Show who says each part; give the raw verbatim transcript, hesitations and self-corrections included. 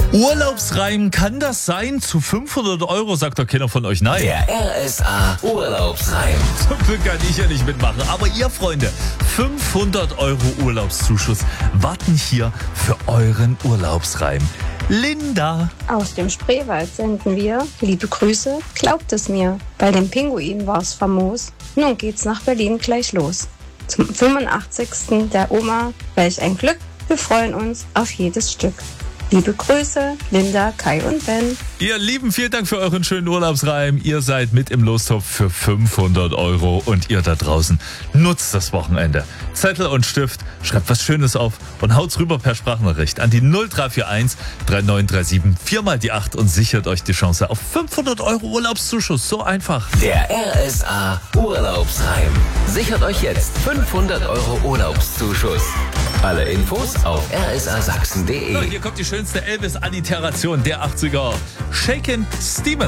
Speaker 1: Urlaubsreim, kann das sein? Zu fünfhundert Euro sagt doch keiner von euch nein.
Speaker 2: Der R S A Urlaubsreim.
Speaker 1: Zum Glück kann ich ja nicht mitmachen. Aber ihr Freunde, fünfhundert Euro Urlaubszuschuss warten hier für euren Urlaubsreim. Linda.
Speaker 3: Aus dem Spreewald senden wir liebe Grüße, glaubt es mir. Bei den Pinguinen war's famos. Nun geht's nach Berlin gleich los. Zum fünfundachtzigsten der Oma, welch ein Glück. Wir freuen uns auf jedes Stück. Liebe Grüße, Linda, Kai und Ben.
Speaker 1: Ihr Lieben, vielen Dank für euren schönen Urlaubsreim. Ihr seid mit im Lostopf für fünfhundert Euro und ihr da draußen nutzt das Wochenende. Zettel und Stift, schreibt was Schönes auf und haut's rüber per Sprachnachricht an die null drei vier eins drei neun drei sieben vier mal die acht und sichert euch die Chance auf fünfhundert Euro Urlaubszuschuss. So einfach.
Speaker 2: Der R S A Urlaubsreim. Sichert euch jetzt fünfhundert Euro Urlaubszuschuss. Alle Infos auf r s a sachsen punkt d e.
Speaker 1: So, hier kommt die schönste Elvis-Alliteration der achtziger. Shakin' Stevens.